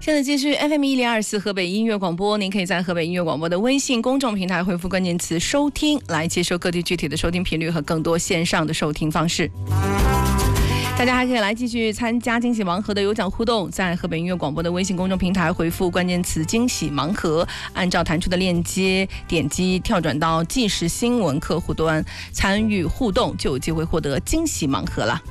现在继续 FM1024河北音乐广播，您可以在河北音乐广播的微信公众平台回复关键词收听，来接收各地具体的收听频率和更多线上的收听方式。大家还可以来继续参加惊喜盲盒的有奖互动，在河北音乐广播的微信公众平台回复关键词惊喜盲盒，按照弹出的链接点击跳转到即时新闻客户端参与互动，就有机会获得惊喜盲盒了。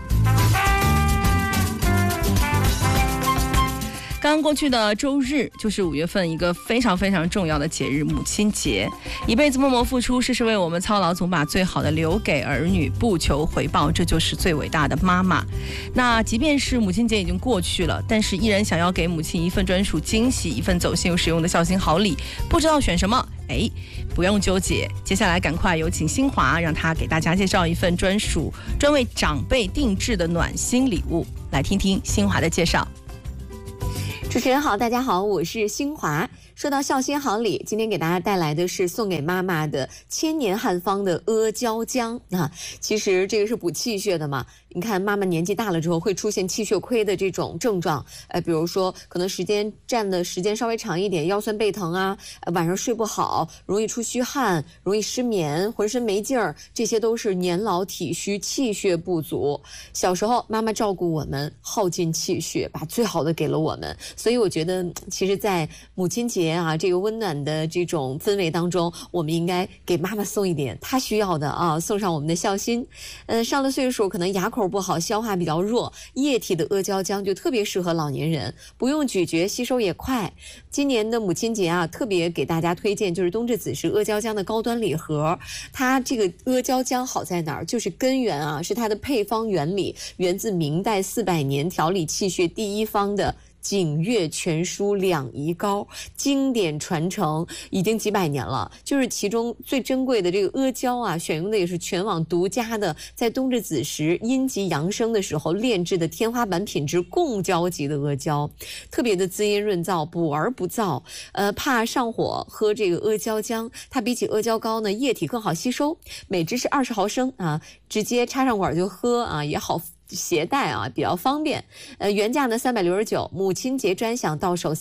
刚过去的周日就是5月份一个非常非常重要的节日——母亲节。一辈子默默付出，事事为我们操劳，总把最好的留给儿女，不求回报，这就是最伟大的妈妈。那即便是母亲节已经过去了，但是依然想要给母亲一份专属惊喜，一份走心又实用的孝心好礼，不知道选什么？不用纠结，接下来赶快有请新华，让他给大家介绍一份专为长辈定制的暖心礼物。来听听新华的介绍。 主持人好，大家好，我是新华。说到孝心好礼，今天给大家带来的是送给妈妈的千年汉方的阿胶浆啊。其实这个是补气血的嘛。你看妈妈年纪大了之后会出现气血亏的这种症状，比如说可能站的时间稍微长一点，腰酸背疼啊，晚上睡不好，容易出虚汗，容易失眠，浑身没劲儿，这些都是年老体虚气血不足。小时候妈妈照顾我们，耗尽气血，把最好的给了我们，所以我觉得其实在母亲节啊这个温暖的这种氛围当中，我们应该给妈妈送一点她需要的啊，送上我们的孝心。上了岁数可能牙口不好，消化比较弱，液体的阿胶浆就特别适合老年人，不用咀嚼，吸收也快。今年的母亲节啊，特别给大家推荐就是冬至子时阿胶浆的高端礼盒。它这个阿胶浆好在哪儿？就是根源啊，是它的配方原理源自明代400年调理气血第一方的景岳全书两仪膏，经典传承已经几百年了。就是其中最珍贵的这个阿胶啊，选用的也是全网独家的，在冬至子时阴极阳生的时候炼制的天花板品质贡胶级的阿胶，特别的滋阴润燥，补而不燥。怕上火，喝这个阿胶浆，它比起阿胶膏呢液体更好吸收，每支是20毫升啊，直接插上管就喝啊，也好携带啊，比较方便。原价呢369，母亲节专享到手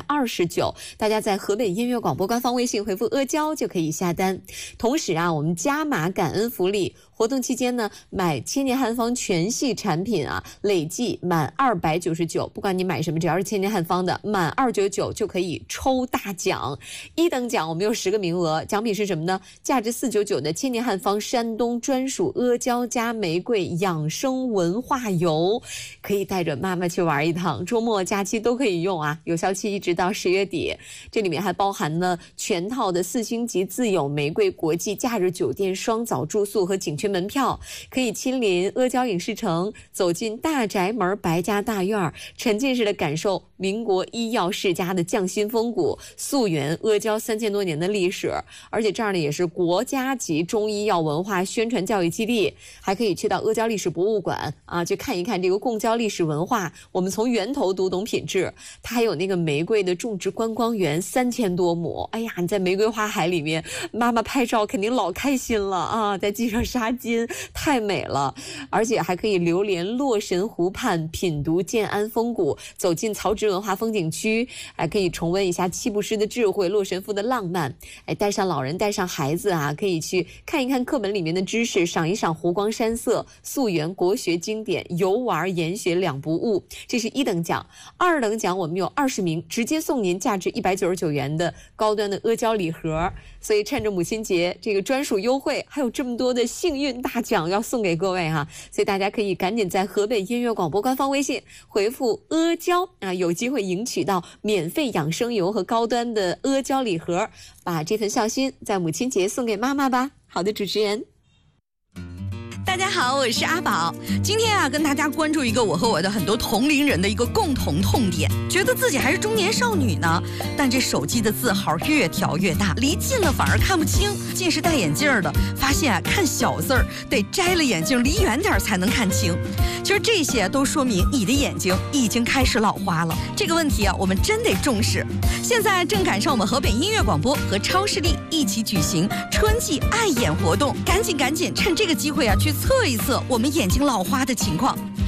329。大家在河北音乐广播官方微信回复阿胶就可以下单。同时啊，我们加码感恩福利。活动期间呢，买千年汉方全系产品啊，累计满299，不管你买什么，只要是千年汉方的，满299就可以抽大奖。1等奖我们有10个名额，奖品是什么呢？价值499的千年汉方山东专属阿胶加玫瑰养生文化游，可以带着妈妈去玩一趟，周末假期都可以用啊，有效期一直到10月底。这里面还包含了全套的4星级自有玫瑰国际假日酒店双早住宿和景区门票，可以亲临阿胶影视城，走进大宅门白家大院，沉浸式的感受民国医药世家的匠心风骨，溯源阿胶3000多年的历史。而且这儿呢也是国家级中医药文化宣传教育基地，还可以去到阿胶历史博物馆啊，去看一看这个贡胶历史文化，我们从源头读懂品质。它还有那个玫瑰的种植观光园3000多亩，哎呀，你在玫瑰花海里面，妈妈拍照肯定老开心了啊，在系上纱巾，太美了。而且还可以流连洛神湖畔，品读建安风骨，走进曹植文化风景区，还可以重温一下七步诗的智慧，洛神赋的浪漫。带上老人，带上孩子啊，可以去看一看课本里面的知识，赏一赏湖光山色，溯源国学经典，游玩研学两不误。这是1等奖。2等奖我们有20名，直接送您价值199元的高端的阿胶礼盒。所以趁着母亲节这个专属优惠，还有这么多的幸运大奖要送给各位哈，所以大家可以赶紧在河北音乐广播官方微信回复阿胶啊，有机会赢取到免费养生油和高端的阿胶礼盒，把这份孝心在母亲节送给妈妈吧。好的，主持人。 大家好，我是阿宝。今天啊，跟大家关注一个我和我的很多同龄人的一个共同痛点，觉得自己还是中年少女呢，但这手机的字号越调越大，离近了反而看不清。近视戴眼镜的发现啊，看小字儿得摘了眼镜离远点才能看清。其实这些都说明你的眼睛已经开始老花了。这个问题啊，我们真得重视。现在正赶上我们河北音乐广播和超视力一起举行春季爱眼活动，赶紧趁这个机会啊，去测一测我们眼睛老花的情况。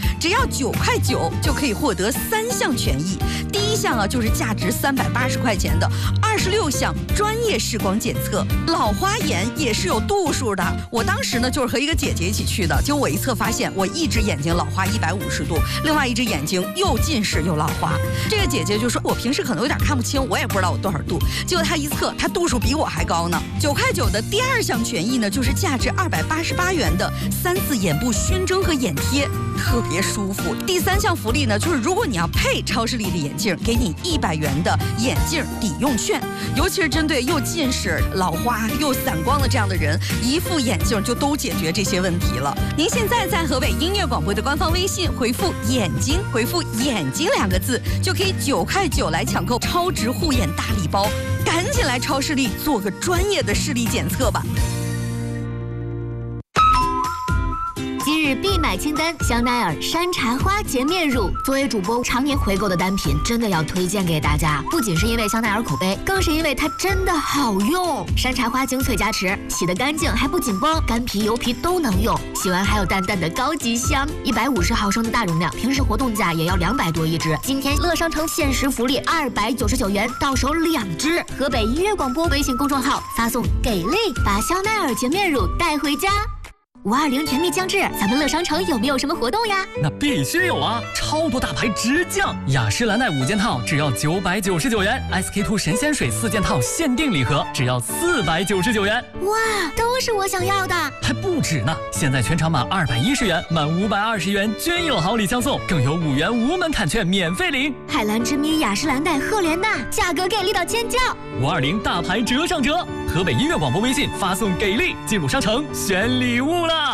只要9.9块就可以获得3项权益。第一项啊，就是价值380块钱的26项专业视光检测。老花眼也是有度数的，我当时呢就是和一个姐姐一起去的，结果我一测发现我一只眼睛老花150度，另外一只眼睛又近视又老花。这个姐姐就说我平时可能有点看不清，我也不知道我多少度，结果她一测，她度数比我还高呢。9.9块的第2项权益呢，就是价值288元的3次眼部熏蒸和眼贴，特别舒服。第3项福利呢，就是如果你要配超视力的眼镜，给你100元的眼镜抵用券，尤其是针对又近视、老花又散光的这样的人，一副眼镜就都解决这些问题了。您现在在河北音乐广播的官方微信回复“眼睛”，回复“眼睛”2个字，就可以9.9块来抢购超值护眼大礼包。赶紧来超视力做个专业的视力检测吧。 今日必买清单：香奈儿山茶花洁面乳。作为主播常年回购的单品，真的要推荐给大家。不仅是因为香奈儿口碑，更是因为它真的好用。山茶花精粹加持，洗得干净还不紧绷，干皮油皮都能用。洗完还有淡淡的高级香。150毫升的大容量，平时活动价也要200多一支。今天乐商城限时福利299元，到手2支。河北音乐广播微信公众号发送“给力”，把香奈儿洁面乳带回家。520甜蜜将至，咱们乐商城有没有什么活动呀？ 那必须有啊！超多大牌直降，雅诗兰黛5件套只要999元 ，SK2 神仙水4件套限定礼盒只要499元。 哇，都是我想要的！ 还不止呢！现在全场满210元，满520元均有好礼相送，更有5元无门槛券免费领。 海蓝之谜、雅诗兰黛、赫莲娜，价格给力到尖叫 ！520大牌折上折，河北音乐广播微信发送“给力”，进入商城选礼物了。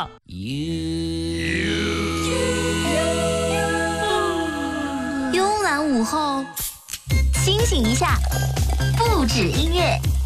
慵懒午后，清醒一下，不止音乐。